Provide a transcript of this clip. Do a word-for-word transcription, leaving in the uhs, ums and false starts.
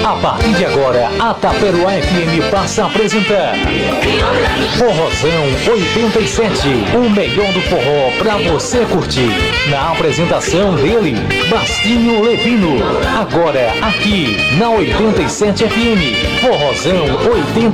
A partir de agora, a Taperoá F M passa a apresentar Forrozão oitenta e sete, o melhor do forró pra você curtir. Na apresentação dele, Bastinho Levino. Agora, aqui na oitenta e sete F M, Forrozão oitenta